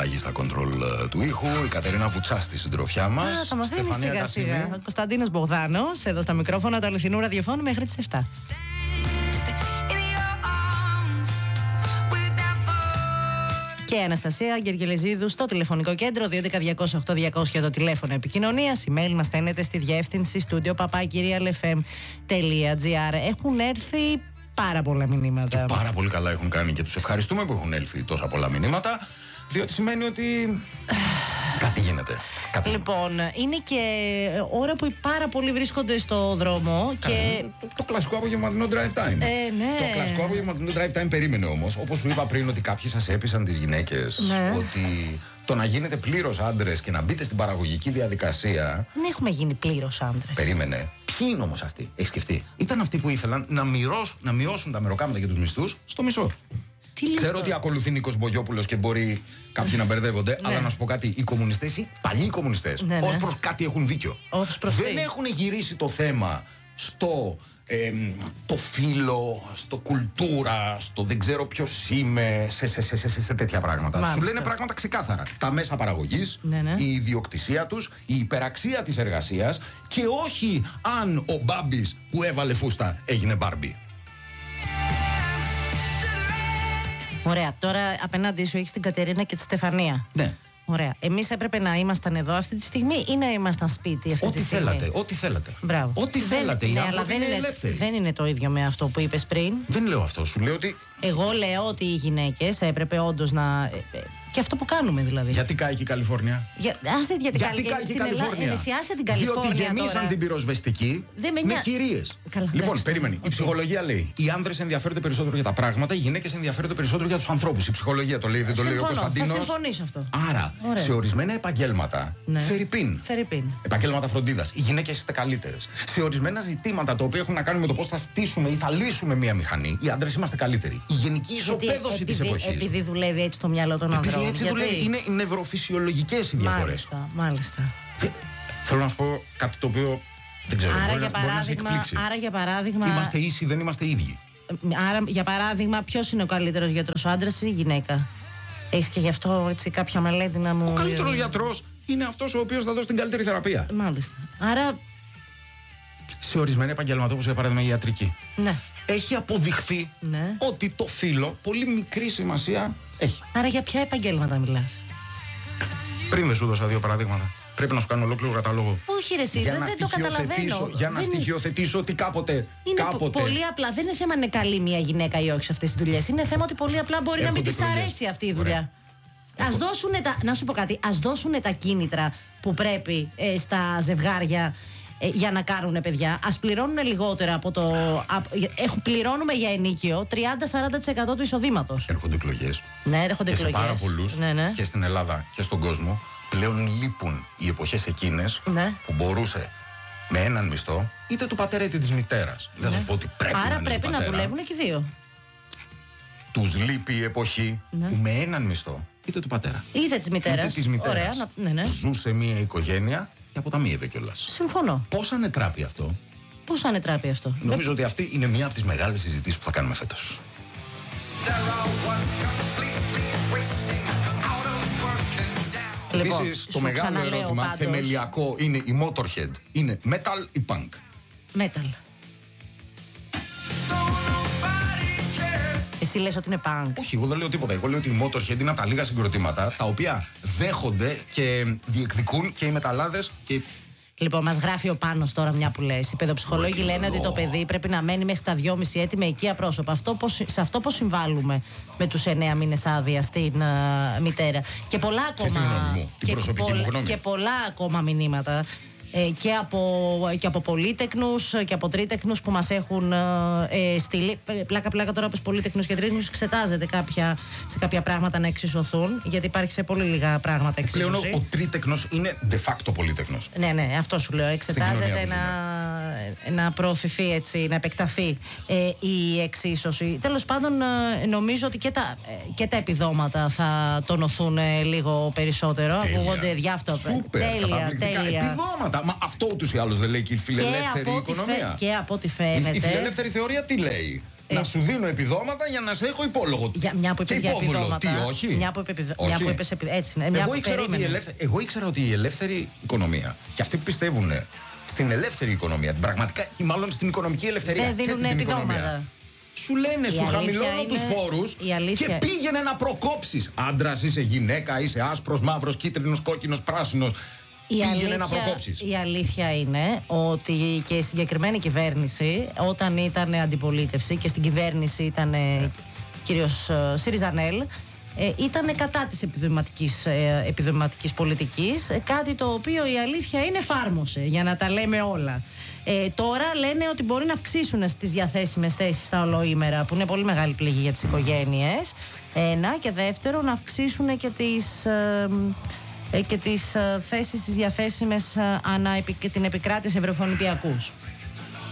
αλλαγή στα κοντρόλ του ήχου. Η Κατερίνα Βουτσά στη συντροφιά μας. Θα μαθαίνει σιγά σιγά. Ο Κωνσταντίνος Μπογδάνος, εδώ στα μικρόφωνα του αληθινού ραδιοφώνου μέχρι τις 7. Και Αναστασία Γεργελεζίδου στο τηλεφωνικό κέντρο 211-200-8200 το τηλέφωνο επικοινωνίας. Email μας στέλνετε στη διεύθυνση studio@realfm.gr. Έχουν έρθει πάρα πολλά μηνύματα. Και πάρα πολύ καλά έχουν κάνει και τους ευχαριστούμε που έχουν έλθει τόσα πολλά μηνύματα, διότι σημαίνει ότι κάτι γίνεται. Λοιπόν, είναι και ώρα που πάρα πολλοί βρίσκονται στο δρόμο. Και... Το κλασικό απογευματινό drive time. Ναι. Το κλασικό απογευματινό drive time περίμενε όμως. Όπως σου είπα πριν, ότι κάποιοι σας έπεισαν τις γυναίκες ότι το να γίνετε πλήρως άντρες και να μπείτε στην παραγωγική διαδικασία. Δεν έχουμε γίνει πλήρως άντρες. Περίμενε. Ποιοι είναι όμως αυτοί, έχεις σκεφτεί? Ήταν αυτοί που ήθελαν να μειώσουν τα μεροκάματα και τους μισθούς στο μισό. Ξέρω ότι ακολουθεί Νίκος Μπογιόπουλος και μπορεί κάποιοι να μπερδεύονται, αλλά να σου πω κάτι: οι κομμουνιστές, οι παλιοί κομμουνιστές, ως προς κάτι έχουν δίκιο. Δεν έχουν γυρίσει το θέμα στο το φύλο, στο κουλτούρα, στο δεν ξέρω ποιος είμαι, σε τέτοια πράγματα. Μάλιστα. Σου λένε πράγματα ξεκάθαρα. Τα μέσα παραγωγής, η ιδιοκτησία τους, η υπεραξία της εργασίας και όχι αν ο Μπάμπης που έβαλε φούστα έγινε Μπάρμπι. Ωραία, τώρα απέναντί σου έχεις την Κατερίνα και τη Στεφανία. Ναι. Ωραία. Εμείς έπρεπε να ήμασταν εδώ αυτή τη στιγμή ή να ήμασταν σπίτι αυτή τη στιγμή? Ό,τι θέλατε. Μπράβο. Ό,τι θέλατε. Οι άνθρωποι είναι ελεύθεροι. Δεν είναι το ίδιο με αυτό που είπες πριν. Δεν λέω αυτό. Σου λέω ότι. Εγώ λέω ότι οι γυναίκες έπρεπε όντως να. Και αυτό που κάνουμε δηλαδή. Γιατί κάει και η Καλιφόρνια? Γιατί κάει και η Καλιφόρνια? Εσιάσε την Καλιφόρνια. Διότι γεμίσαν την πυροσβεστική με κυρίες. Λοιπόν, περίμενε. Η ψυχολογία λέει: οι άνδρες ενδιαφέρονται περισσότερο για τα πράγματα, οι γυναίκες ενδιαφέρονται περισσότερο για τους ανθρώπους. Η ψυχολογία το λέει, δεν το λέει ο Κωνσταντίνος. Θα συμφωνήσω αυτό. Άρα, σε ορισμένα επαγγέλματα, φερειπίν. Επαγγέλματα φροντίδας, οι γυναίκες είστε καλύτερες. Σε ορισμένα ζητήματα τα οποία έχουν να κάνουν με το πώς θα στήσουμε ή θα λύσουμε μία μηχανή, οι άντρες είμαστε καλύτεροι. Η γενική ισοπαίδωση της εποχής. Επειδή δουλεύει έτσι το μυαλό των ανδρών. Έτσι δουλεύει. Είναι νευροφυσιολογικές οι διαφορές. Μάλιστα. Θέλω να σου πω κάτι το οποίο δεν ξέρω. Άρα για παράδειγμα. Είμαστε ίσοι, δεν είμαστε ίδιοι. Άρα για παράδειγμα, ποιος είναι ο καλύτερος γιατρός, ο άντρας ή η γυναίκα? Έχεις και γι' αυτό έτσι κάποια μελέτη να μου. Ο καλύτερος γιατρός είναι αυτός ο οποίος θα δώσει την καλύτερη θεραπεία. Μάλιστα. Άρα. Σε ορισμένα επαγγέλματα, όπως για παράδειγμα η ιατρική. Ναι. Έχει αποδειχθεί ότι το φύλο πολύ μικρή σημασία έχει. Άρα για ποια επαγγέλματα μιλάς? Πριν δεν σου δώσα δύο παραδείγματα. Πρέπει να σου κάνω ολόκληρο κατάλογο. Όχι, ρε, εσύ, δεν το καταλαβαίνω. Για να στοιχειοθετήσω ότι κάποτε. Πολύ απλά. Δεν είναι θέμα αν είναι καλή μια γυναίκα ή όχι σε αυτές τις δουλειές. Είναι θέμα ότι πολύ απλά μπορεί να μην της αρέσει αυτή η δουλειά. Ας δώσουν να σου πω κάτι. Ας δώσουν τα κίνητρα που πρέπει στα ζευγάρια για να κάνουν παιδιά. Ας πληρώνουν λιγότερα από το. Πληρώνουμε για ενίκιο 30-40% του εισοδήματος. Έρχονται εκλογές. Ναι, έρχονται εκλογές. Και σε πάρα πολλούς και στην Ελλάδα και στον κόσμο πλέον λείπουν οι εποχές εκείνες που μπορούσε με έναν μισθό είτε του πατέρα είτε της μητέρας. Δεν θα σου πω ότι πρέπει. Άρα πρέπει να δουλεύουν και οι δύο. Τους λείπει η εποχή που με έναν μισθό είτε του πατέρα είτε της μητέρας, ζούσε μια οικογένεια και αποταμίευε κιόλας. Συμφωνώ. Πώς ανετράπει αυτό? Πώς ανετράπει αυτό? Νομίζω ότι αυτή είναι μια από τις μεγάλες συζητήσεις που θα κάνουμε φέτος. Επίσης, το μεγάλο ερώτημα θεμελιακό είναι η Motorhead. Είναι metal ή punk? Metal. Εσύ λες ότι είναι punk? Όχι, εγώ δεν λέω τίποτα. Εγώ λέω ότι η Motorhead είναι από τα λίγα συγκροτήματα τα οποία δέχονται και διεκδικούν και οι μεταλλάδες και. Λοιπόν, μας γράφει ο Πάνος τώρα μια που λες. Οι παιδοψυχολόγοι λένε ότι το παιδί πρέπει να μένει μέχρι τα 2,5 έτη με οικία πρόσωπα. Σε αυτό πώς συμβάλλουμε με τους 9 μήνες άδεια στην μητέρα? Και πολλά ακόμα. Και πολλά ακόμα μηνύματα. Και από πολύτεκνους και από τρίτεκνους που μας έχουν στείλει. Πλάκα τώρα από πολύτεκνους και τρίτεκνους εξετάζεται σε κάποια πράγματα να εξισωθούν, γιατί υπάρχει σε πολύ λίγα πράγματα εξίσωση. Πλέον ο τρίτεκνος είναι de facto πολύτεκνος. Ναι, αυτό σου λέω. Εξετάζεται να προωθηθεί έτσι, να επεκταθεί η εξίσωση. Τέλος πάντων, νομίζω ότι και τα επιδόματα θα τονωθούν λίγο περισσότερο. Ακούγονται διάφορα. Τέλεια. Επιδόματα. Μα αυτό ούτως ή άλλως δεν λέει και η φιλελεύθερη οικονομία. Και από ό,τι φαίνεται. Η φιλελεύθερη θεωρία τι λέει? να σου δίνω επιδόματα για να σε έχω υπόλογο. Μια που είπες για επιδόματα. Τι, όχι. Μια που είπες έτσι είναι. Εγώ ήξερα ότι η ελεύθερη οικονομία και αυτοί που πιστεύουν στην ελεύθερη οικονομία, πραγματικά ή μάλλον στην οικονομική ελευθερία. Δεν δίνουν επιδόματα. Σου λένε, σου χαμηλώνω τους φόρους και πήγαινε να προκόψεις. Άντρας, είσαι γυναίκα, είσαι άσπρος, μαύρος, κίτρινος, κόκκινος, πράσινος. Πήγαινε να προκόψεις. Η αλήθεια είναι ότι και η συγκεκριμένη κυβέρνηση, όταν ήταν αντιπολίτευση και στην κυβέρνηση ήταν κύριος Σιριζανέλ, ήταν κατά της επιδοματικής πολιτικής, κάτι το οποίο η αλήθεια είναι εφάρμοσε, για να τα λέμε όλα. Τώρα λένε ότι μπορεί να αυξήσουν στις διαθέσιμες θέσεις στα ολοήμερα, που είναι πολύ μεγάλη πληγή για τις οικογένειες. Ένα, και δεύτερο, να αυξήσουν και τις θέσεις τις διαθέσιμες ανά και την επικράτηση ευρωφωνηπιακούς.